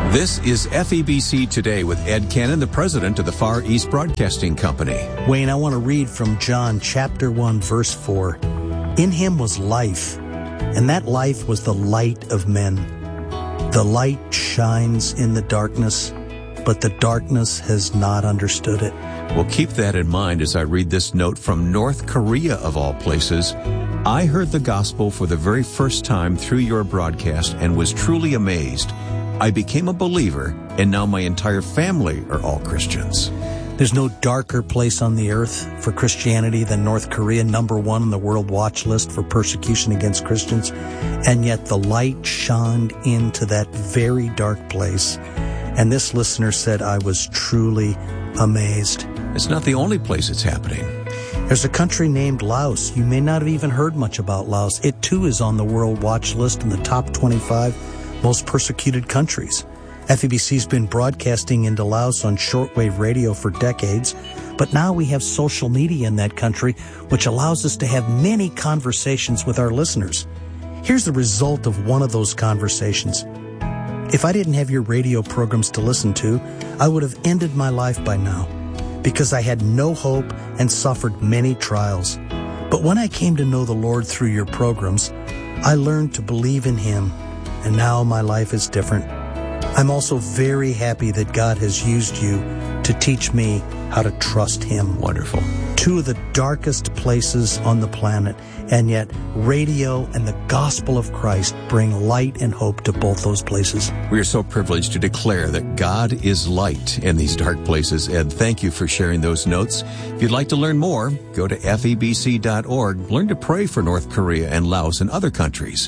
This is FEBC Today with Ed Cannon, the president of the Far East Broadcasting Company. Wayne, I want to read from John chapter 1, verse 4. In him was life, and that life was the light of men. The light shines in the darkness, but the darkness has not understood it. Well, keep that in mind as I read this note from North Korea, of all places. I heard the gospel for the very first time through your broadcast and was truly amazed. I became a believer, and now my entire family are all Christians. There's no darker place on the earth for Christianity than North Korea, number one on the World Watch list for persecution against Christians. And yet the light shined into that very dark place. And this listener said, I was truly amazed. It's not the only place it's happening. There's a country named Laos. You may not have even heard much about Laos. It too is on the World Watch list in the top 25 most persecuted countries. FEBC's been broadcasting into Laos on shortwave radio for decades, but now we have social media in that country, which allows us to have many conversations with our listeners. Here's the result of one of those conversations. If I didn't have your radio programs to listen to, I would have ended my life by now, because I had no hope and suffered many trials. But when I came to know the Lord through your programs, I learned to believe in Him, and now my life is different. I'm also very happy that God has used you to teach me how to trust Him. Wonderful. Two of the darkest places on the planet, and yet radio and the gospel of Christ bring light and hope to both those places. We are so privileged to declare that God is light in these dark places. Ed, thank you for sharing those notes. If you'd like to learn more, go to FEBC.org. Learn to pray for North Korea and Laos and other countries.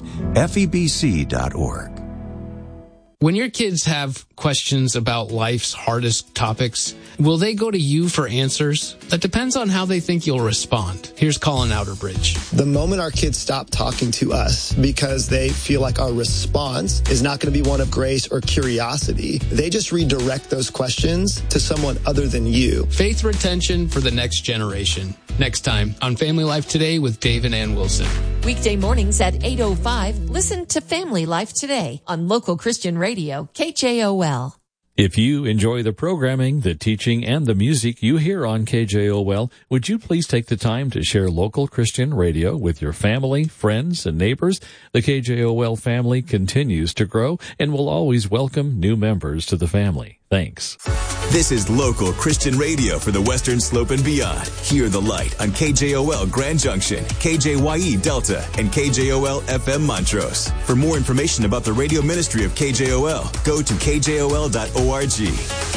FEBC.org. When your kids have questions about life's hardest topics, will they go to you for answers? That depends on how they think you'll respond. Here's Colin Outerbridge. The moment our kids stop talking to us because they feel like our response is not going to be one of grace or curiosity, they just redirect those questions to someone other than you. Faith retention for the next generation. Next time on Family Life Today with Dave and Ann Wilson. Weekday mornings at 8:05, listen to Family Life Today on local Christian radio, KJOL. If you enjoy the programming, the teaching, and the music you hear on KJOL, would you please take the time to share local Christian radio with your family, friends, and neighbors? The KJOL family continues to grow and will always welcome new members to the family. Thanks. This is local Christian radio for the Western Slope and beyond. Hear the light on KJOL Grand Junction, KJYE Delta, and KJOL FM Montrose. For more information about the radio ministry of KJOL, go to kjol.org.